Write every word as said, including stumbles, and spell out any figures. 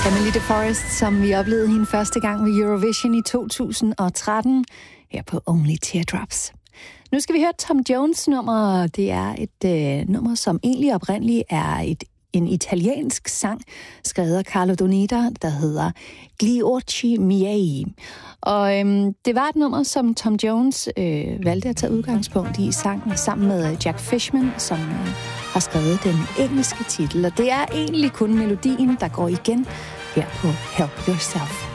Emily DeForest, som vi oplevede hende første gang ved Eurovision i to tusind og tretten, her på Only Teardrops. Nu skal vi høre Tom Jones nummer. Det er et øh, nummer, som egentlig oprindeligt er et, en italiensk sang, skrevet af Carlo Donida, der hedder Gli occhi miei. Og øhm, det var et nummer, som Tom Jones øh, valgte at tage udgangspunkt i sangen sammen med Jack Fishman, som øh, har skrevet den engelske titel. Og det er egentlig kun melodien, der går igen her på Help Yourself.